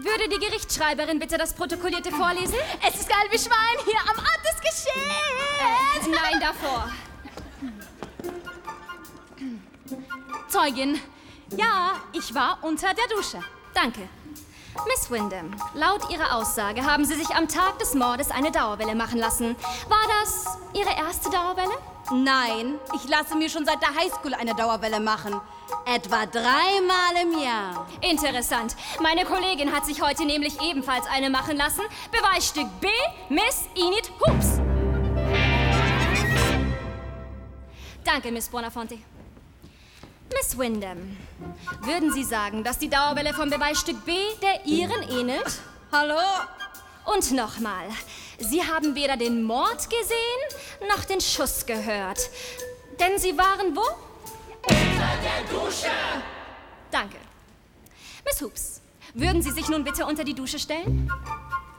Würde die Gerichtsschreiberin bitte das Protokollierte vorlesen? Es ist halbe Schwein hier am Ort des Geschehens. Nein, davor. Zeugin. Ja, ich war unter der Dusche. Danke. Miss Windham, laut Ihrer Aussage haben Sie sich am Tag des Mordes eine Dauerwelle machen lassen. War das Ihre erste Dauerwelle? Nein, ich lasse mir schon seit der Highschool eine Dauerwelle machen. Etwa 3-mal im Jahr. Interessant. Meine Kollegin hat sich heute nämlich ebenfalls eine machen lassen. Beweisstück B, Miss Enid Hoops. Danke, Miss Buonafonte. Miss Windham, würden Sie sagen, dass die Dauerwelle vom Beweisstück B der Ihren ähnelt? Hallo? Und nochmal, Sie haben weder den Mord gesehen, noch den Schuss gehört. Denn Sie waren wo? Unter der Dusche! Danke. Miss Hoops, würden Sie sich nun bitte unter die Dusche stellen?